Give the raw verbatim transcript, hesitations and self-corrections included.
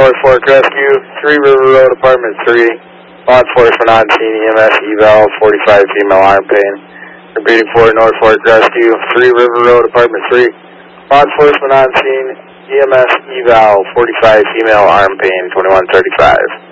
Norfolk Rescue, three River Road, Apartment three. Law enforcement on scene, E M S eval, forty-five female arm pain. Repeating for Norfolk Rescue, three River Road, Apartment three. Law enforcement on scene, E M S eval, forty-five female arm pain, twenty-one thirty-five.